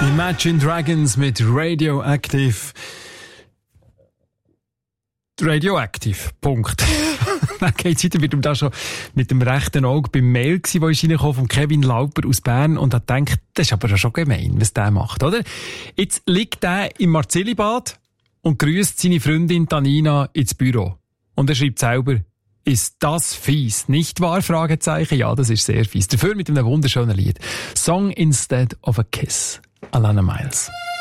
Imagine Dragons mit Radioactive. Radioactive. Punkt. Dann geht's weiter, wird da schon mit dem rechten Auge beim Mail gewesen, wo ist reingekommen von Kevin Lauper aus Bern und hat gedacht, das ist aber schon gemein, was der macht, oder? Jetzt liegt der im Marzillibad und grüßt seine Freundin Tanina ins Büro. Und er schreibt selber, ist das fies? Nicht wahr? Fragezeichen. Ja, das ist sehr fies. Dafür mit einem wunderschönen Lied. Song Instead of a Kiss. Alana Miles.